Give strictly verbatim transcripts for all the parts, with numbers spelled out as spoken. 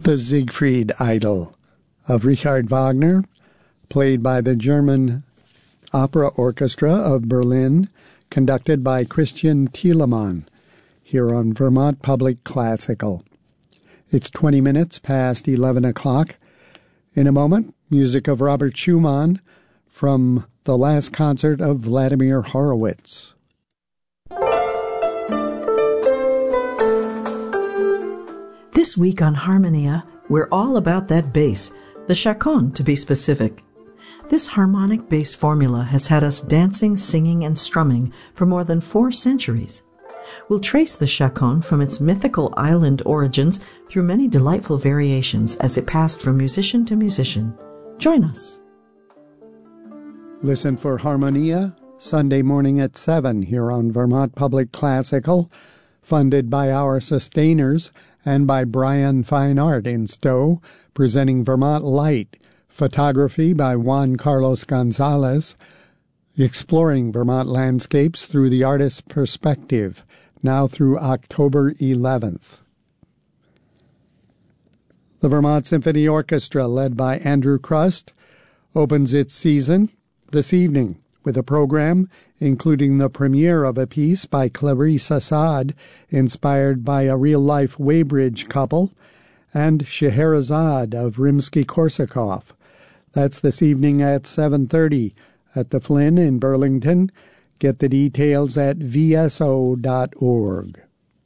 The Siegfried Idyll of Richard Wagner, played by the German Opera Orchestra of Berlin, conducted by Christian Thielemann, here on Vermont Public Classical. It's twenty minutes past eleven o'clock. In a moment, music of Robert Schumann from the last concert of Vladimir Horowitz. This week on Harmonia, we're all about that bass, the chaconne to be specific. This harmonic bass formula has had us dancing, singing, and strumming for more than four centuries. We'll trace the chaconne from its mythical island origins through many delightful variations as it passed from musician to musician. Join us. Listen for Harmonia, Sunday morning at seven here on Vermont Public Classical, funded by our sustainers and by Brian Fine Art in Stowe, presenting Vermont Light, photography by Juan Carlos Gonzalez, exploring Vermont landscapes through the artist's perspective, now through October eleventh. The Vermont Symphony Orchestra, led by Andrew Crust, opens its season this evening with a program including the premiere of a piece by Clarice Assad, inspired by a real-life Weybridge couple, and Scheherazade of Rimsky-Korsakov. That's this evening at seven thirty at the Flynn in Burlington. Get the details at v s o dot org.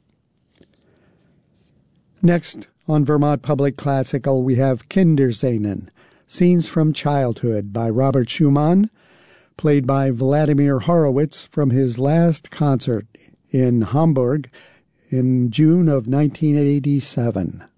Next, on Vermont Public Classical, we have Kinderscenen, Scenes from Childhood by Robert Schumann, played by Vladimir Horowitz from his last concert in Hamburg in June of nineteen eighty-seven.